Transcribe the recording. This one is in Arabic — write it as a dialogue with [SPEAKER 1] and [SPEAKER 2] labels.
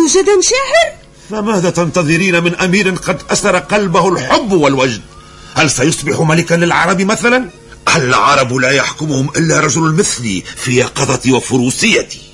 [SPEAKER 1] أمجدا شاعر؟
[SPEAKER 2] فماذا تنتظرين من أمير قد أسر قلبه الحب والوجد؟ هل سيصبح ملكا للعرب مثلا؟ العرب لا يحكمهم إلا رجل مثلي في يقظتي وفروسيتي.